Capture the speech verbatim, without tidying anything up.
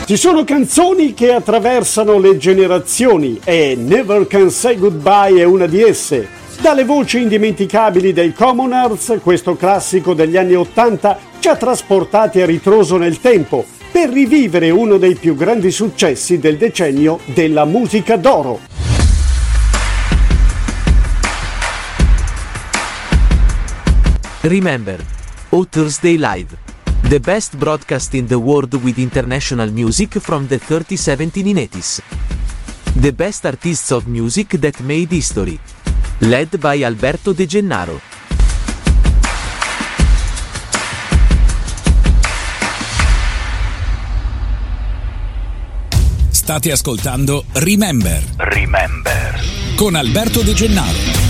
Ci sono canzoni che attraversano le generazioni e Never Can Say Goodbye è una di esse. Dalle voci indimenticabili dei Commoners, questo classico degli anni ottanta ci ha trasportati a ritroso nel tempo per rivivere uno dei più grandi successi del decennio della musica d'oro. Remember, O Thursday Live. The best broadcast in the world with international music from the thirties, seventies and eighties. The best artists of music that made history. Led by Alberto De Gennaro. State ascoltando Remember. Remember. Con Alberto De Gennaro.